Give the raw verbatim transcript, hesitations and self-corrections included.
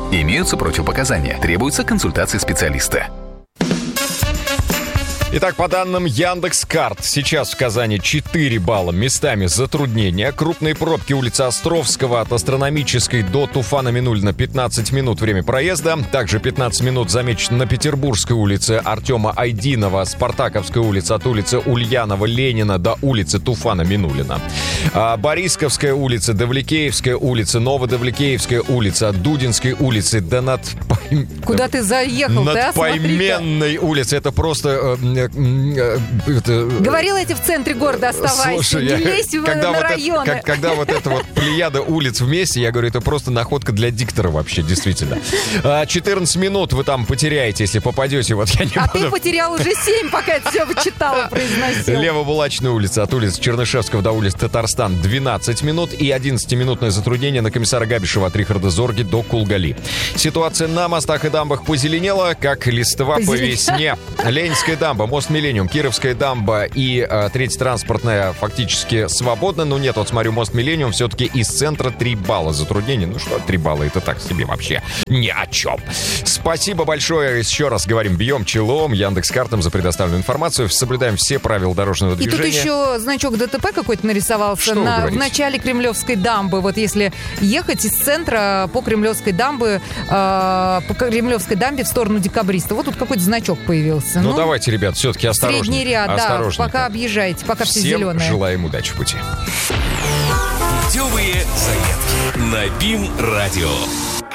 Имеются противопоказания. Требуется консультация специалиста. Итак, по данным Яндекс.Карт, сейчас в Казани четыре балла, местами затруднения. Крупные пробки: улица Островского от Астрономической до Туфана-Минулина пятнадцать минут время проезда. Также пятнадцать минут замечено на Петербургской улице Артема Айдинова, Спартаковская улица от улицы Ульянова-Ленина до улицы Туфана-Минулина. А Борисковская улица, Давликеевская улица, Новодавликеевская улица, от Дудинской улицы до над... Куда ты заехал? Над Пойменной улицей. Это просто... Это... Говорила я тебе, в центре города оставайся. Слушай, не я, лезь когда, на вот районы. это, как, когда вот эта вот плеяда улиц вместе, я говорю, это просто находка для диктора вообще, действительно. четырнадцать минут вы там потеряете, если попадете. Вот я не а буду... ты потерял уже семь, пока это все вычитала, произносил. Левобулачная улица от улицы Чернышевского до улицы Татарстан двенадцать минут и одиннадцатиминутное затруднение на комиссара Габишева от Рихарда Зорги до Кулгали. Ситуация на мостах и дамбах позеленела, как листва по весне. Ленинская дамба, мост Миллениум, Кировская дамба и э, третья транспортная фактически свободны. Но нет, вот смотрю, мост Миллениум все-таки из центра три балла затруднений. Ну что, три балла, это так себе вообще ни о чем. Спасибо большое. Еще раз говорим, бьем челом Яндекс.Картам за предоставленную информацию. Соблюдаем все правила дорожного движения. И тут еще значок ДТП какой-то нарисовался на, в начале Кремлевской дамбы. Вот если ехать из центра по Кремлевской дамбе, э, по Кремлевской дамбе в сторону Декабриста. Вот тут какой-то значок появился. Ну, ну давайте, ребят, все-таки осторожнее. Средний ряд, да, пока объезжаете, пока все зеленые. Всем желаем удачи в пути. Путевые заметки на БИМ-радио.